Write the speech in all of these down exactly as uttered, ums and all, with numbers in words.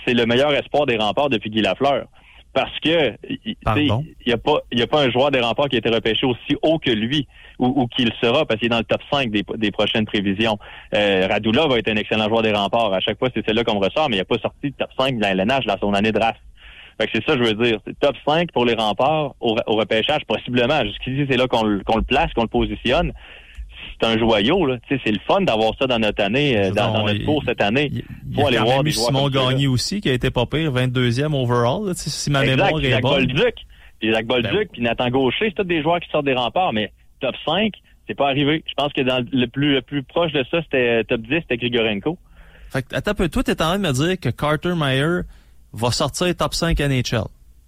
c'est le meilleur espoir des Remparts depuis Guy Lafleur. Parce que il n'y a pas il y a pas un joueur des Remparts qui a été repêché aussi haut que lui ou, ou qu'il sera parce qu'il est dans le top cinq des, des prochaines prévisions. Euh, Radulov va être un excellent joueur des Remparts. À chaque fois, c'est celle-là qu'on me ressort, mais il n'a pas sorti de top cinq de la L N H dans son année de draft. Fait que c'est ça, je veux dire. C'est top cinq pour les Remparts au, au repêchage, possiblement. Jusqu'ici, c'est là qu'on le, qu'on le place, qu'on le positionne. C'est un joyau, là. Tu sais, c'est le fun d'avoir ça dans notre année, euh, dans, dans notre cours cette année. Il y, y a aller quand voir même des Simon Gagné aussi, qui a été pas pire, vingt-deuxième overall, là, si ma exact, mémoire est Jacques bonne. Bolduc, puis Jacques Bolduc, ben, puis Nathan Gaucher, c'est tous des joueurs qui sortent des Remparts, mais top cinq, c'est pas arrivé. Je pense que dans le plus le plus proche de ça, c'était top dix, c'était Grigorenko. Fait que, attends un peu, toi, t'es en train de me dire que Carter Meyer va sortir top cinq N H L.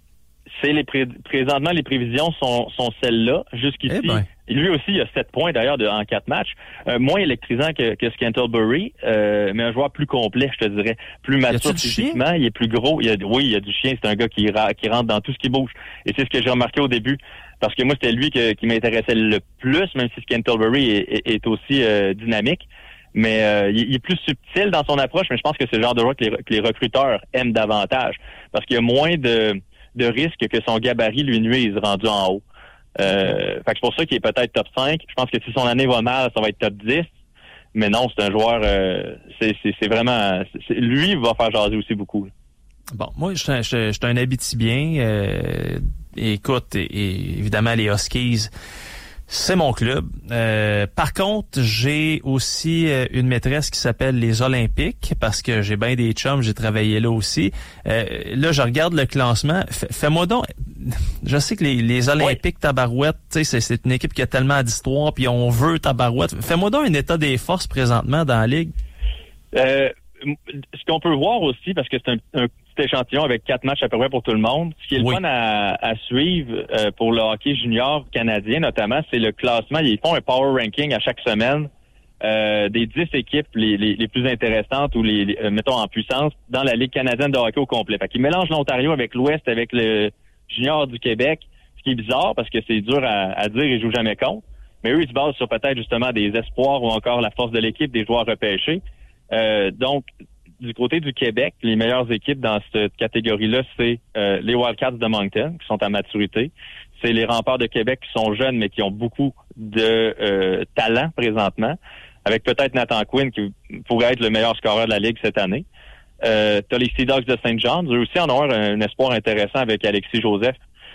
C'est les pré- présentement, les prévisions sont, sont celles-là. Jusqu'ici, eh ben. Lui aussi, il a sept points d'ailleurs de, en quatre matchs. Euh, moins électrisant que, que Scantlebury, euh, mais un joueur plus complet, je te dirais. Plus mature physiquement, il est plus gros. Il y a, oui, il y a du chien. C'est un gars qui, ra- qui rentre dans tout ce qui bouge. Et c'est ce que j'ai remarqué au début. Parce que moi, c'était lui que, qui m'intéressait le plus, même si Scantlebury est, est, est aussi euh, dynamique. Mais euh, il, il est plus subtil dans son approche, mais je pense que c'est le genre de joueur que les, que les recruteurs aiment davantage. Parce qu'il y a moins de, de risques que son gabarit lui nuise rendu en haut. Euh, fait que c'est pour ça qu'il est peut-être top cinq. Je pense que si son année va mal, ça va être top dix. Mais non, c'est un joueur, euh, c'est, c'est, c'est vraiment, c'est, lui va faire jaser aussi beaucoup. Bon, moi, je suis un, un Abitibien. Euh, écoute, et, et évidemment, les Huskies, c'est mon club. Euh, par contre, j'ai aussi une maîtresse qui s'appelle les Olympiques parce que j'ai bien des chums, j'ai travaillé là aussi. Euh, là, je regarde le classement. F- fais-moi donc... Je sais que les, les Olympiques oui. Tabarouette, tu sais, c'est, c'est une équipe qui a tellement d'histoire, puis on veut Tabarouette. Fais-moi donc un état des forces présentement dans la Ligue. Euh, ce qu'on peut voir aussi, parce que c'est un, un petit échantillon avec quatre matchs à peu près pour tout le monde, ce qui est oui. le fun à, à suivre euh, pour le hockey junior canadien notamment, c'est le classement. Ils font un power ranking à chaque semaine euh, des dix équipes les, les, les plus intéressantes ou les, les euh, mettons en puissance dans la Ligue canadienne de hockey au complet. Fait qu'ils mélangent l'Ontario avec l'Ouest, avec le junior du Québec, ce qui est bizarre parce que c'est dur à, à dire, ils jouent jamais contre. Mais eux, ils se basent sur peut-être justement des espoirs ou encore la force de l'équipe, des joueurs repêchés. Euh, donc, du côté du Québec, les meilleures équipes dans cette catégorie-là, c'est euh, les Wildcats de Moncton, qui sont à maturité. C'est les Remparts de Québec qui sont jeunes, mais qui ont beaucoup de euh, talent présentement, avec peut-être Nathan Quinn, qui pourrait être le meilleur scoreur de la Ligue cette année. Euh, t'as les Sea Dogs de Saint John's. Eux aussi en ont un, un espoir intéressant avec Alexis Joseph,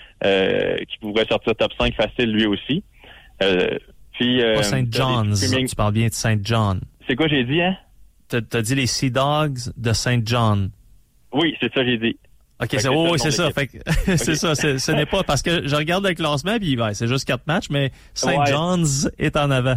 euh, qui pourrait sortir top cinq facile lui aussi. Euh, puis, euh, Pas Saint John's, streaming... tu parles bien de Saint John. C'est quoi j'ai dit, hein? T'as, t'as dit les Sea Dogs de Saint John. Oui, c'est ça j'ai dit. OK, c'est, oh, oui, c'est ça. Fait que, okay. c'est ça. C'est, ce n'est pas parce que je regarde le classement puis ben, c'est juste quatre matchs, mais Saint Ouais. John's est en avant.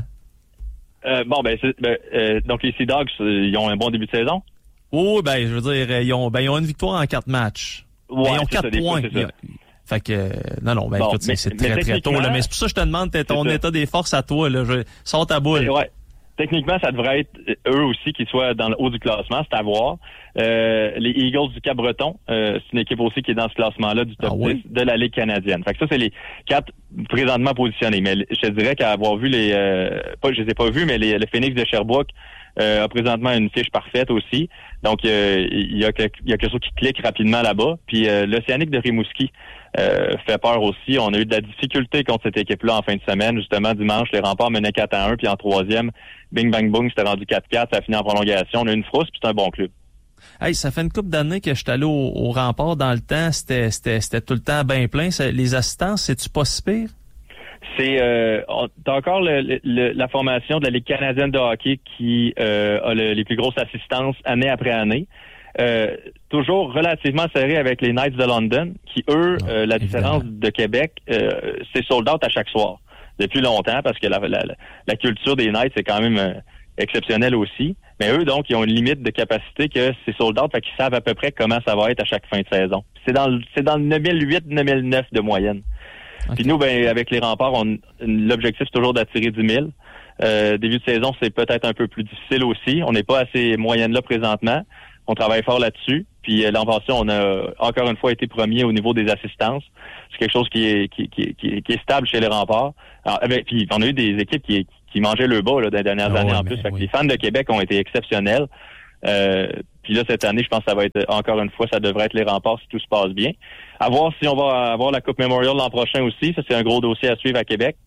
Euh, bon, ben, c'est, ben euh, donc les Sea Dogs, ils ont un bon début de saison. Oh, ben, je veux dire, ils ont, ben, ils ont une victoire en quatre matchs. Ouais, ben, ils ont quatre points. Fois, c'est ça. Fait que, non, non, ben, bon, écoute, mais, c'est, c'est très, très tôt, là. Mais c'est pour ça que je te demande ton état des forces à toi, là. Je, sors ta boule. Ouais. Techniquement, ça devrait être eux aussi qui soient dans le haut du classement, c'est à voir. Euh, les Eagles du Cap-Breton, euh, c'est une équipe aussi qui est dans ce classement-là du top ah, oui. dix de la Ligue canadienne. Fait que ça, c'est les quatre présentement positionnés. Mais je te dirais qu'à avoir vu les... Euh, pas, je les ai pas vus, mais les, le Phoenix de Sherbrooke euh, a présentement une fiche parfaite aussi. Donc, euh, il y a quelque, il y a quelque chose qui clique rapidement là-bas. Puis euh, l'Océanique de Rimouski euh, fait peur aussi. On a eu de la difficulté contre cette équipe-là en fin de semaine. Justement, dimanche, les Remparts menaient quatre à un, puis en troisième, bing, bang, boom, c'était rendu quatre quatre. Ça a fini en prolongation. On a eu une frousse, puis c'est un bon club. Hey, ça fait une couple d'années que je suis allé au, au Rempart. Dans le temps, c'était, c'était, c'était tout le temps bien plein. C'est, les assistances, c'est-tu pas si pire? C'est euh, t'as encore le, le, la formation de la Ligue canadienne de hockey qui euh, a le, les plus grosses assistances année après année. Euh, toujours relativement serré avec les Knights de London, qui, eux, oh, euh, la différence évidemment. de Québec, euh, c'est sold out à chaque soir. Depuis longtemps, parce que la, la, la culture des Knights est quand même euh, exceptionnelle aussi. Mais eux, donc, ils ont une limite de capacité que c'est sold out, fait qu'ils savent à peu près comment ça va être à chaque fin de saison. C'est dans le, c'est dans le neuf mille huit neuf mille neuf de moyenne. Okay. Puis nous, ben, avec les Remparts, on, l'objectif, c'est toujours d'attirer dix mille. Euh, début de saison, c'est peut-être un peu plus difficile aussi. On n'est pas à ces moyennes-là présentement. On travaille fort là-dessus. Puis euh, l'an passé, on a encore une fois été premier au niveau des assistances. C'est quelque chose qui est qui, qui, qui, qui est stable chez les Remparts. Alors, avec, puis on a eu des équipes qui, qui mangeaient le bas là, dans les dernières oh, années en plus. Fait oui. que les fans de Québec ont été exceptionnels. Euh, Puis là, cette année, je pense que ça va être, encore une fois, ça devrait être les Remparts si tout se passe bien. À voir si on va avoir la Coupe Memorial l'an prochain aussi. Ça, c'est un gros dossier à suivre à Québec.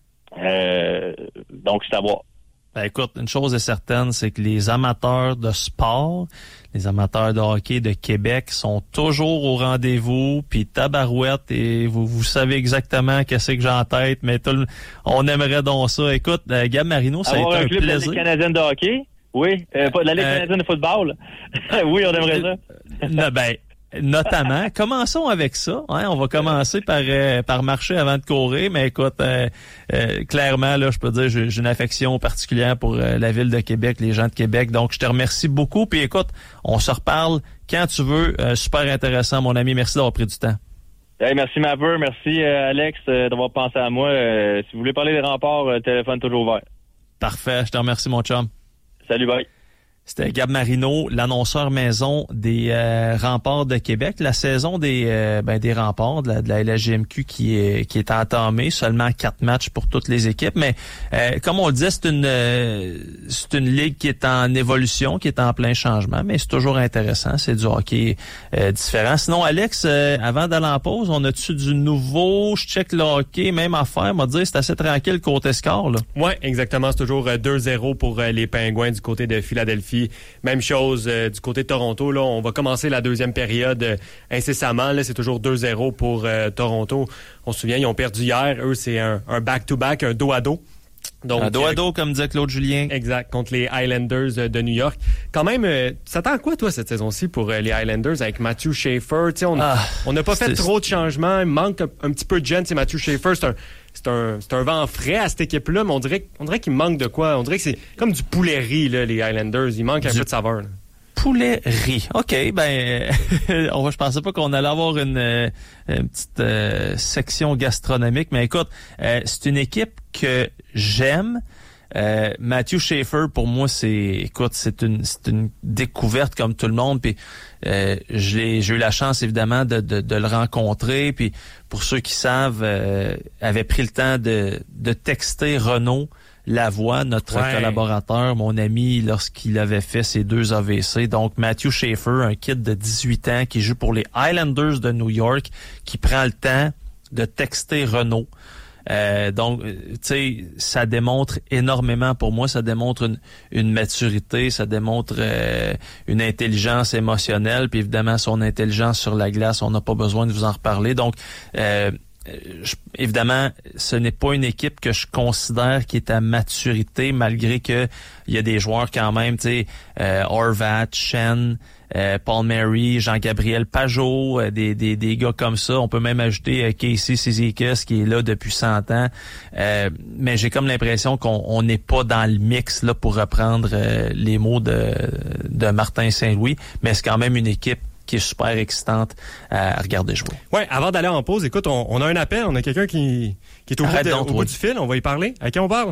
Euh, donc, c'est à voir. Ben écoute, une chose est certaine, c'est que les amateurs de sport, les amateurs de hockey de Québec sont toujours au rendez-vous, puis tabarouette, et vous, vous savez exactement qu'est-ce que j'ai en tête, mais tout le, on aimerait donc ça. Écoute, euh, Gab Marino, ça avoir a été un, un club plaisir. De la Ligue canadienne de hockey? Oui. Euh, pas de la Ligue euh, canadienne de football? Oui, on aimerait ça. Non, ben, notamment. Commençons avec ça. Hein? On va commencer par euh, par marcher avant de courir, mais écoute, euh, euh, clairement, là, je peux dire, j'ai, j'ai une affection particulière pour euh, la ville de Québec, les gens de Québec. Donc, je te remercie beaucoup. Puis écoute, on se reparle quand tu veux. Euh, super intéressant, mon ami. Merci d'avoir pris du temps. Hey, merci Maver, merci euh, Alex euh, d'avoir pensé à moi. Euh, si vous voulez parler des Remparts, euh, téléphone toujours ouvert. Parfait. Je te remercie, mon chum. Salut, bye. C'était Gab Marino, l'annonceur maison des euh, Remparts de Québec. La saison des euh, ben, des Remparts de la, de la L H G M Q qui est qui est entamée, seulement quatre matchs pour toutes les équipes. Mais euh, comme on le disait, c'est une euh, c'est une ligue qui est en évolution, qui est en plein changement, mais c'est toujours intéressant. C'est du hockey euh, différent. Sinon, Alex, euh, avant d'aller en pause, on a-tu du nouveau? Je check le hockey, même affaire. M'a dit c'est assez tranquille côté score, là. Ouais, exactement. C'est toujours deux zéro pour euh, les Pingouins du côté de Philadelphie. Même chose euh, du côté de Toronto. Là, on va commencer la deuxième période euh, incessamment. Là, c'est toujours deux zéro pour euh, Toronto. On se souvient, ils ont perdu hier. Eux, c'est un, un back-to-back, un dos à dos. Donc, un dos à dos, comme disait Claude Julien. Exact, contre les Islanders de New York. Quand même, euh, tu t'attends à quoi, toi, cette saison-ci pour euh, les Islanders avec Matthew Schaefer? Tu sais, on n'a ah, pas fait trop de changements. Il manque un, un petit peu de gêne. C'est Matthew Schaefer, c'est un... C'est un, c'est un vent frais à cette équipe-là, mais on dirait, on dirait qu'il manque de quoi. On dirait que c'est comme du poulet riz, là, les Highlanders. Il manque un du peu de saveur. Là. Poulet riz. OK, ben, on va, je pensais pas qu'on allait avoir une, une petite euh, section gastronomique, mais écoute, euh, c'est une équipe que j'aime. Euh, Matthew Schaefer, pour moi, c'est, écoute, c'est une, c'est une découverte comme tout le monde. Puis, euh, j'ai, j'ai eu la chance évidemment de, de, de le rencontrer. Puis, pour ceux qui savent, euh, avait pris le temps de, de texter Renaud Lavoie, notre ouais. collaborateur, mon ami, lorsqu'il avait fait ses deux A V C. Donc, Matthew Schaefer, un kid de dix-huit ans qui joue pour les Islanders de New York, qui prend le temps de texter Renaud. Euh, donc, tu sais, ça démontre énormément pour moi, ça démontre une, une maturité, ça démontre euh, une intelligence émotionnelle, puis évidemment son intelligence sur la glace, on n'a pas besoin de vous en reparler. Donc, euh, je, évidemment, ce n'est pas une équipe que je considère qui est à maturité, malgré que il y a des joueurs quand même, tu sais, euh, Horvat, Shen, Euh, Paul Mary, Jean-Gabriel Pajot, euh, des, des, des gars comme ça. On peut même ajouter euh, Casey Cizikas qui est là depuis cent ans. Euh, mais j'ai comme l'impression qu'on on n'est pas dans le mix là pour reprendre euh, les mots de, de Martin Saint-Louis. Mais c'est quand même une équipe qui est super excitante à regarder jouer. Ouais, avant d'aller en pause, écoute, on, on a un appel. On a quelqu'un qui, qui est au, bout, de, au bout du fil. On va y parler. À qui on parle?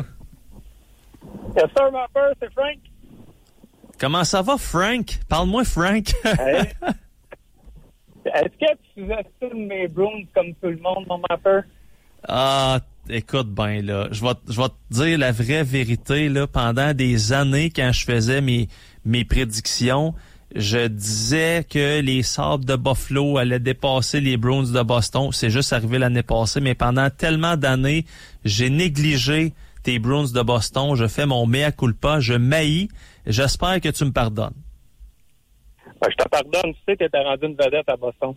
Yes, sir, my first, c'est Frank. Comment ça va, Frank? Parle-moi, Frank. Hey. Est-ce que tu estimes mes Bruins comme tout le monde, mon mapper? Ah, écoute ben là, je vais, je vais te dire la vraie vérité, là. Pendant des années, quand je faisais mes, mes prédictions, je disais que les Sabres de Buffalo allaient dépasser les Bruins de Boston. C'est juste arrivé l'année passée, mais pendant tellement d'années, j'ai négligé tes Bruins de Boston. Je fais mon mea culpa, je m'haïs. J'espère que tu me pardonnes. Ben, je te pardonne. Tu sais que t'étais rendu une vedette à Boston.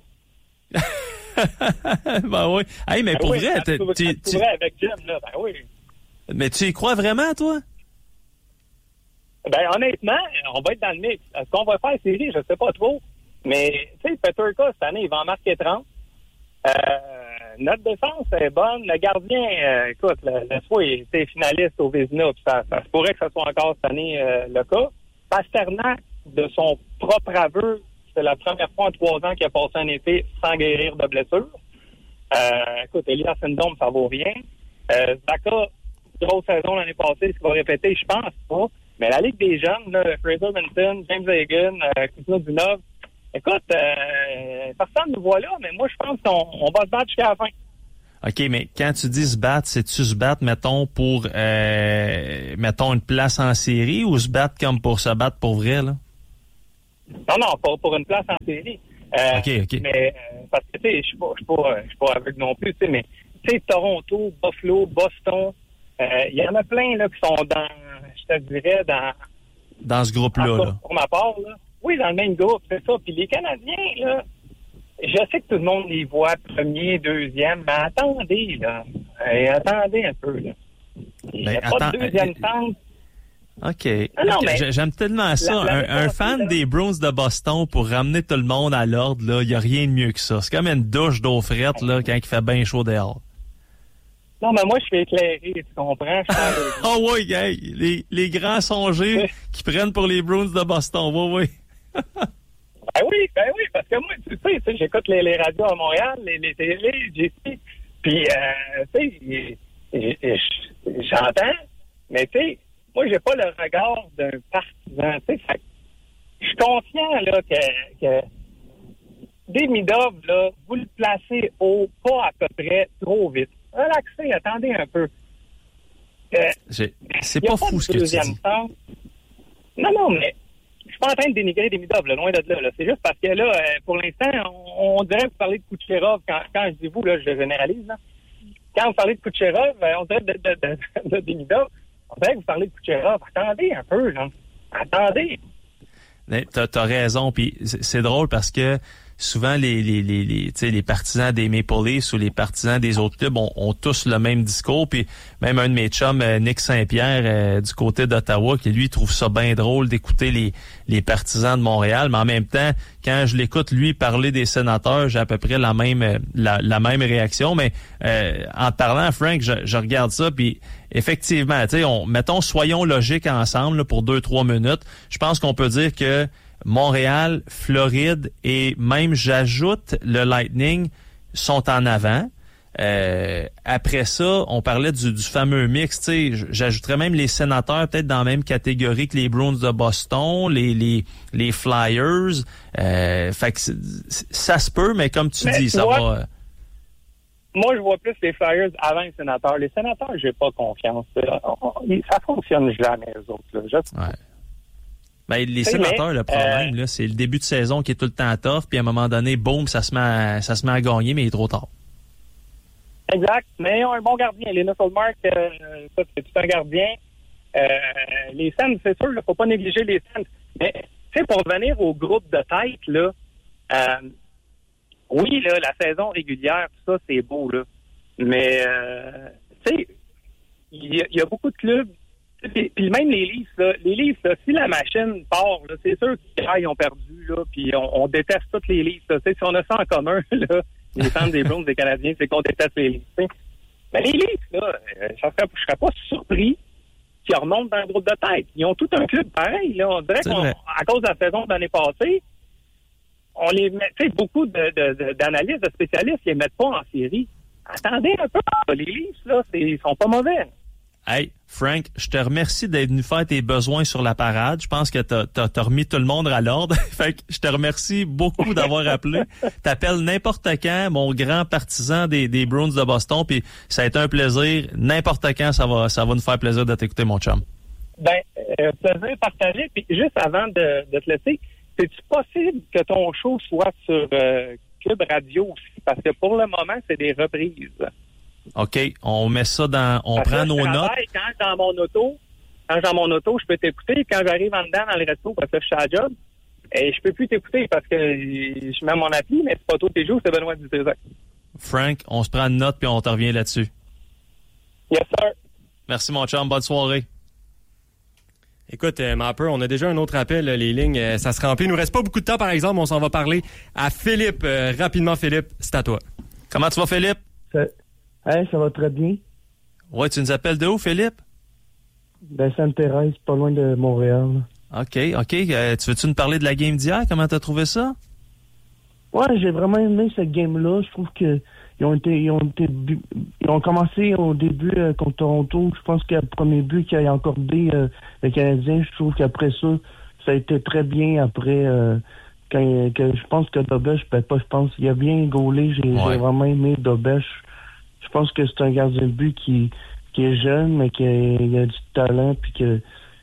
Ben oui. Hey, mais ben pour oui, vrai... Tu, tu, tu... avec Jim, là, ben oui. Mais tu y crois vraiment, toi? Ben honnêtement, on va être dans le mix. Est-ce qu'on va faire série? Je sais pas trop. Mais, tu sais, Peterka, cette année, il va en marquer trente. Euh, notre défense est bonne. Le gardien, euh, écoute, le, le soir, il était finaliste au Vézina, puis ça, ça se pourrait que ce soit encore cette année euh, le cas. Pasternak, de son propre aveu, c'est la première fois en trois ans qu'il a passé un été sans guérir de blessure. Euh, écoute, Elias Syndrome, ça vaut rien. Euh, Zaka, grosse saison l'année passée, ce qu'il va répéter, je pense pas. Mais la Ligue des jeunes, là, Fraser Minton, James Hagan, euh, Kuzma-Dunov, écoute, euh, personne ne voit là, mais moi, je pense qu'on on va se battre jusqu'à la fin. OK, mais quand tu dis se battre, c'est-tu se battre, mettons, pour, euh, mettons, une place en série ou se battre comme pour se battre pour vrai, là? Non, non, pas pour une place en série. Euh, OK, OK. Mais, euh, parce que, tu sais, je suis pas, je suis pas, je suis pas aveugle non plus, tu sais, mais, tu sais, Toronto, Buffalo, Boston, il euh, y en a plein, là, qui sont dans, je te dirais, dans... Dans ce groupe-là, pour, là. Pour ma part, là. Oui, dans le même groupe, c'est ça. Puis les Canadiens, là, je sais que tout le monde les voit premier, deuxième, mais attendez, là. Et attendez un peu, là. Il n'y a Ben, pas attends, de deuxième euh, chance. OK. Ah non, mais J'aime tellement ça. la- la un, un réponse, fan là. des Bruins de Boston pour ramener tout le monde à l'ordre, là, il n'y a rien de mieux que ça. C'est comme une douche d'eau frette, là, quand il fait bien chaud dehors. Non, mais moi, je suis éclairé, tu comprends? Je parle de- Oh oui, gars, les, les grands songers Oui. qui prennent pour les Bruins de Boston, oui, oui. Ben oui, ben oui, parce que moi, tu sais, tu sais, j'écoute les, les radios à Montréal, les, les télés, j'ai fait. Puis, euh, tu sais, j'ai- j'ai- j'entends, mais tu sais, moi, j'ai pas le regard d'un partisan, tu sais. Fait que je suis conscient, là, que, que Demidov, là, vous le placez au pas à peu près trop vite. Relaxez, attendez un peu. Euh, J'ai- C'est il y a pas fou de ce que tu deuxième dis. chance. Non, non, mais je suis pas en train de dénigrer Demidov, là, loin de là, là. C'est juste parce que là, euh, pour l'instant, on, on dirait que vous parlez de Kucherov. Quand, quand je dis vous, là, je généralise, là. Quand vous parlez de Kucherov, euh, on dirait de, de, de, de Demidov, on dirait que vous parlez de Kucherov. Attendez un peu, là. Attendez. Mais T'as as raison, puis c'est c'est drôle parce que souvent les les les les, tu sais, les partisans des Maple Leafs ou les partisans des autres clubs ont, ont tous le même discours, puis même un de mes chums, euh, Nick Saint-Pierre euh, du côté d'Ottawa, qui lui trouve ça bien drôle d'écouter les les partisans de Montréal, mais en même temps, quand je l'écoute lui parler des Sénateurs, j'ai à peu près la même euh, la, la même réaction, mais euh, en parlant, Frank, je, je regarde ça, puis effectivement, tu sais, on mettons soyons logiques ensemble là, pour deux trois minutes. Je pense qu'on peut dire que Montréal, Floride et même, j'ajoute, le Lightning sont en avant. Euh, après ça, on parlait du, du fameux mix. Tu sais, j'ajouterais même les Sénateurs peut-être dans la même catégorie que les Bruins de Boston, les les les Flyers. Euh, fait que c'est- ça se peut, mais comme tu Mais dis, ça moi- va. Moi, je vois plus les Flyers avant les Sénateurs. Les Sénateurs, j'ai pas confiance. On- on- Ça fonctionne jamais, eux autres, là. Je- Ouais. Ben, les T'sais, Sénateurs, mais, le problème, euh, là, c'est le début de saison qui est tout le temps tough, puis à un moment donné, boum, ça se met à, ça se met à gagner, mais il est trop tard. Exact. Mais ils ont un bon gardien. Les Nusslemark, euh, ça, c'est tout un gardien. Euh, les Sens, c'est sûr, il ne faut pas négliger les Sens. Mais, tu sais, pour revenir au groupe de tête, là, euh, oui, là, la saison régulière, tout ça, c'est beau, là. Mais, euh, tu sais, il y, a- il y a beaucoup de clubs. Puis, puis même les Leafs, là, les Leafs, là, si la machine part, là, c'est sûr qu'ils ont perdu, là, puis on, on déteste toutes les Leafs. Là. Tu sais, si on a ça en commun, là, les fans des Bruins des Canadiens, c'est qu'on déteste les Leafs. tu sais. Mais les Leafs, là, euh, je serais, je serais pas surpris qu'ils remontent dans le groupe de tête. Ils ont tout un club pareil. Là. On dirait C'est qu'à vrai. cause de la saison de l'année passée, on les met, tu sais, beaucoup de, de, de- d'analystes, de spécialistes, ils les mettent pas en série. Attendez un peu, les Leafs, là, c'est, ils sont pas mauvais. Hey, Frank, je te remercie d'être venu faire tes besoins sur la parade. Je pense que t'as, t'as, t'as remis tout le monde à l'ordre. Fait que je te remercie beaucoup d'avoir appelé. T'appelles n'importe quand, mon grand partisan des, des Bruins de Boston, puis ça a été un plaisir. N'importe quand, ça va, ça va nous faire plaisir de t'écouter, mon chum. Ben, euh, plaisir partagé. Puis juste avant de, de te laisser, c'est-tu possible que ton show soit sur euh, Club Radio aussi? Parce que pour le moment, c'est des reprises. OK, on met ça dans... On Parce prend que nos je notes. travaille, Quand je suis dans mon auto, quand je suis dans mon auto, je peux t'écouter. Quand j'arrive en dedans dans le resto, parce que je suis à la job, et je peux plus t'écouter parce que je mets mon appli, mais c'est pas toi tes jours, c'est Benoît Dutrisac. Frank, on se prend une note, puis on te revient là-dessus. Yes, sir. Merci, mon chum. Bonne soirée. Écoute, euh, Mapper, on a déjà un autre appel, là, les lignes, euh, ça se remplit. Il nous reste pas beaucoup de temps, par exemple. On s'en va parler à Philippe. Euh, rapidement, Philippe, c'est à toi. Comment tu vas, Philippe? Ça, hey, ça va très bien. Ouais, tu nous appelles de où, Philippe? Ben, Sainte-Thérèse, pas loin de Montréal. OK, OK. Euh, tu veux-tu nous parler de la game d'hier? Comment t'as trouvé ça? Ouais, j'ai vraiment aimé cette game-là. Je trouve que ils ont été, ils ont été, bu- ils ont commencé au début euh, contre Toronto. Je pense que le premier but qu'il a accordé euh, le Canadien, je trouve qu'après ça, ça a été très bien. Après, euh, quand que, je pense que Dobèche, ben pas, je pense, il a bien gaulé. J'ai, Ouais. j'ai vraiment aimé Dobèche. Je pense que c'est un gardien de but qui, qui est jeune, mais qui a, il a du talent, puis que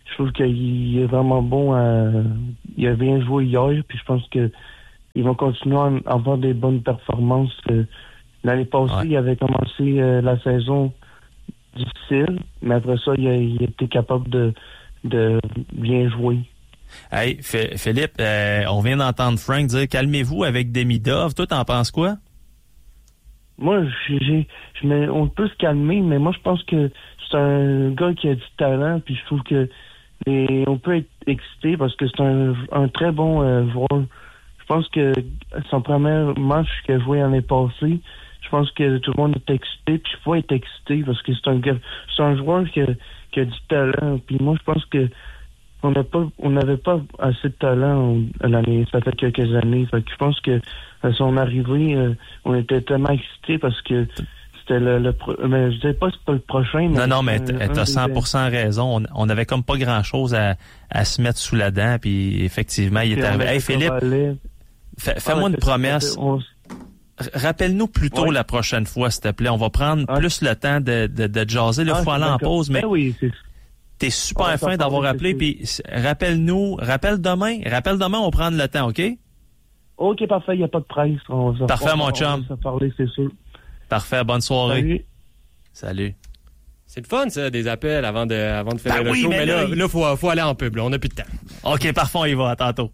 je trouve qu'il est vraiment bon. À, il a bien joué hier, puis je pense que ils vont continuer à avoir des bonnes performances. L'année passée, ouais. il avait commencé euh, la saison difficile, mais après ça, il a, il a été capable de, de bien jouer. Hey, F- Philippe, euh, on vient d'entendre Frank dire « Calmez-vous avec Demidov ». Toi, t'en penses quoi? Moi, j'ai, je me, on peut se calmer, mais moi, je pense que c'est un gars qui a du talent, puis je trouve que les, on peut être excité parce que c'est un, un très bon euh, joueur. Je pense que son premier match qu'il a joué l'année passée, je pense que tout le monde est excité, puis je peux être excité parce que c'est un gars, c'est un joueur qui a, qui a du talent. Puis moi, je pense que on n'a pas, on n'avait pas assez de talent l'année, ça fait quelques années. Fait que je pense que à son arrivée, euh, on était tellement excités parce que c'était le, le pro, mais je disais pas que c'est pas le prochain. Mais non, non, mais t'as cent pour cent raison. On, on avait comme pas grand chose à, à se mettre sous la dent, puis effectivement, il est arrivé. Hey Philippe, fais, fais-moi une promesse. On... Rappelle-nous plus tôt ouais. la prochaine fois, s'il te plaît. On va prendre ah. plus le temps de, de, de jaser. Là, il ah, faut aller en pause, mais. Ben oui, c'est... T'es super ouais, fin d'avoir rappelé, puis rappelle-nous, rappelle demain, rappelle demain, on va prendre le temps, OK? OK, parfait, il n'y a pas de presse. On va parfait, on, mon chum. On va parler, c'est sûr. Parfait, bonne soirée. Salut. Salut. C'est le fun, ça, des appels avant de, avant de faire ben le oui, show, mais, mais là, il faut, faut aller en pub, là, on n'a plus de temps. OK, parfait, on y va, à tantôt.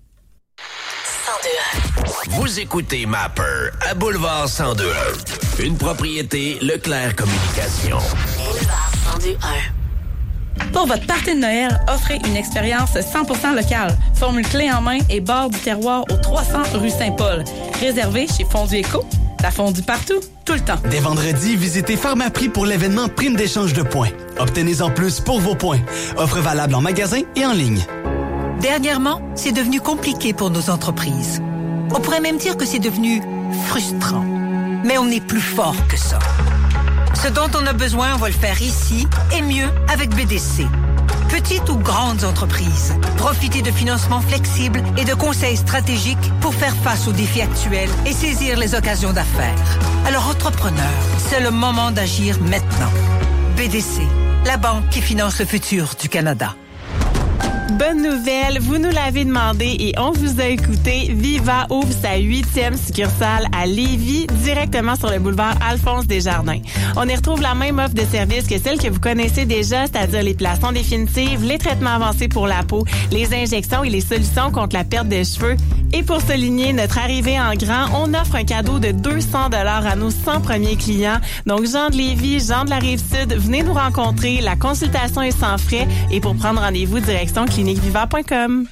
Vous écoutez Mapper à Boulevard cent deux un. Une propriété Leclerc Communication. Boulevard cent deux un. Pour votre party de Noël, offrez une expérience cent pour cent locale. Formule clé en main et bord du terroir au trois cents rue Saint-Paul. Réservé chez Fondue Éco. La fondue partout, tout le temps. Dès vendredi, visitez Pharmaprix pour l'événement Prime d'échange de points. Obtenez-en plus pour vos points. Offre valable en magasin et en ligne. Dernièrement, c'est devenu compliqué pour nos entreprises. On pourrait même dire que c'est devenu frustrant. Mais on est plus fort que ça. Ce dont on a besoin, on va le faire ici et mieux avec B D C. Petites ou grandes entreprises, profitez de financements flexibles et de conseils stratégiques pour faire face aux défis actuels et saisir les occasions d'affaires. Alors, entrepreneurs, c'est le moment d'agir maintenant. B D C, la banque qui finance le futur du Canada. Bonne nouvelle, vous nous l'avez demandé et on vous a écouté. Viva ouvre sa huitième succursale à Lévis, directement sur le boulevard Alphonse Desjardins. On y retrouve la même offre de services que celle que vous connaissez déjà, c'est-à-dire les plaçons définitives, les traitements avancés pour la peau, les injections et les solutions contre la perte de cheveux. Et pour souligner notre arrivée en grand, on offre un cadeau de deux cents dollars à nos cent premiers clients. Donc, Jean de Lévis, Jean de la Rive-Sud, venez nous rencontrer. La consultation est sans frais et pour prendre rendez-vous, direction clinique viva point com.